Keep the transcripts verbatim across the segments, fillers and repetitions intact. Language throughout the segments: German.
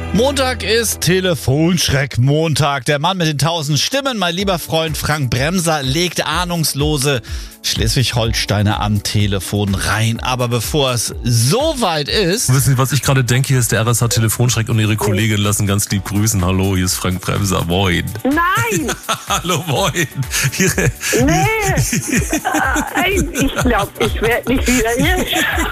Montag ist Telefonschreck-Montag. Der Mann mit den tausend Stimmen, mein lieber Freund Frank Bremser, legt ahnungslose Schleswig-Holsteiner am Telefon rein. Aber bevor es so weit ist... Wissen Sie, was ich gerade denke? Hier ist der R S H Telefonschreck und Ihre Kollegin lassen ganz lieb grüßen. Hallo, hier ist Frank Bremser. Moin. Nein! Hallo, moin. Ihre, Nee! äh, ich glaube, ich werde nicht wieder hier.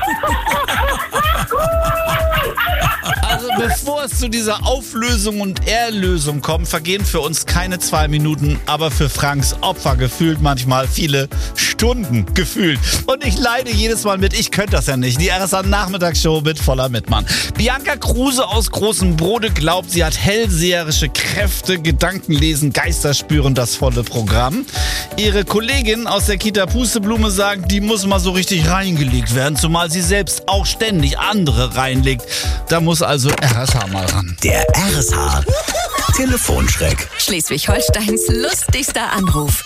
Also bevor es zu dieser Auflösung und Erlösung kommt, vergehen für uns keine zwei Minuten, aber für Franks Opfer gefühlt manchmal viele Stunden gefühlt. Und ich leide jedes Mal mit, ich könnte das ja nicht. Die R S A-Nachmittagsshow mit voller Mitmann. Bianca Kruse aus Großem Brode glaubt, sie hat hellseherische Kräfte, Gedankenlesen, Geister spüren, das volle Programm. Ihre Kollegin aus der Kita Pusteblume sagt, die muss mal so richtig reingelegt werden, zumal sie selbst auch ständig andere reinlegt. Da muss also R S H mal ran. Der R S H Telefonschreck. Schleswig-Holsteins lustigster Anruf.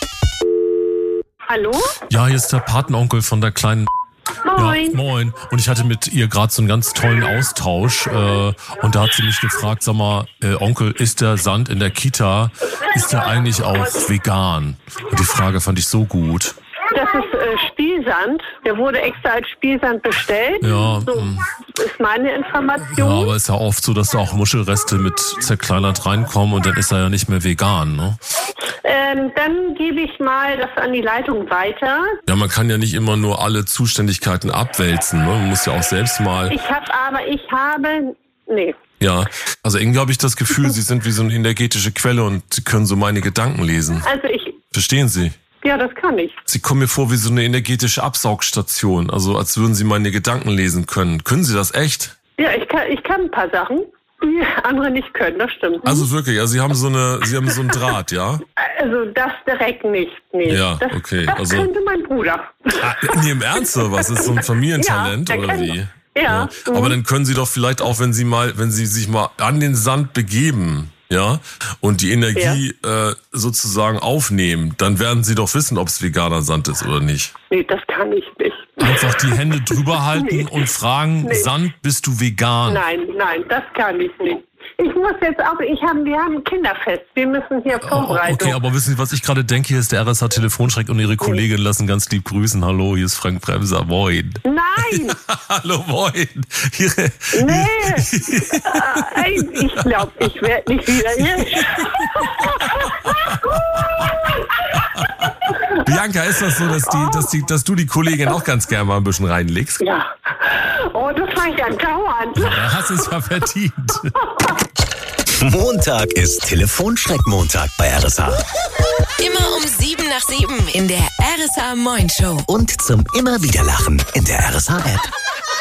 Hallo? ja, hier ist der Patenonkel von der kleinen... Moin. Ja, moin. Und ich hatte mit ihr gerade so einen ganz tollen Austausch. Äh, und da hat sie mich gefragt, sag mal, äh, Onkel, ist der Sand in der Kita, ist der eigentlich auch vegan? Und die Frage fand ich so gut. Das ist äh, Spielsand. Der wurde extra als Spielsand bestellt. Ja, So mh. ist meine Ja, Information. aber ist ja oft so, dass da auch Muschelreste mit zerkleinert reinkommen und dann ist er ja nicht mehr vegan, ne? Ähm, dann gebe ich mal das an die Leitung weiter. Ja, man kann ja nicht immer nur alle Zuständigkeiten abwälzen, ne? Man muss ja auch selbst mal... Ich habe aber, ich habe, nee. Ja, also irgendwie habe ich das Gefühl, Sie sind wie so eine energetische Quelle und Sie können so meine Gedanken lesen. Also ich, Verstehen Sie? ja, das kann ich. Sie kommen mir vor wie so eine energetische Absaugstation, also als würden Sie meine Gedanken lesen können. Können Sie das echt? Ja, ich kann, ich kann ein paar Sachen, die andere nicht können, das stimmt. Also wirklich, also Sie haben so eine, Sie haben so einen Draht, ja? Also das direkt nicht, nee. Ja, das, okay, Das also- könnte mein Bruder. Ah, nee, im Ernst oder was? Ist so ein Familientalent Ja, der oder kann- wie? Ja. Aber mhm. dann können Sie doch vielleicht auch, wenn Sie mal, wenn Sie sich mal an den Sand begeben, ja, und die Energie äh, sozusagen aufnehmen, dann werden Sie doch wissen, ob es veganer Sand ist oder nicht. Nee, das kann ich nicht. Einfach die Hände drüber halten Nee. und fragen, Nee. Sand, bist du vegan? Nein, nein, das kann ich nicht. Ich muss jetzt auch, ich hab, wir haben ein Kinderfest. Wir müssen hier Oh, Vorbereitung. okay, aber wissen Sie, was ich gerade denke? Hier ist der R S H Telefonschreck und Ihre Kollegin lassen ganz lieb grüßen. Hallo, hier ist Frank Bremser. Moin. Nein! Hallo, moin. Ihre, Nee! äh, ich glaube, ich werde nicht wieder hier. Bianca, ist das so, dass, die, dass, die, dass du die Kollegin auch ganz gerne mal ein bisschen reinlegst? Ja. Oh, das fange ich an dauernd. Da hast du es ja verdient. Montag ist Telefonschreck-Montag bei R S H. Immer um sieben nach sieben in der R S H Moin Show. Und zum immer wieder Lachen in der R S H App.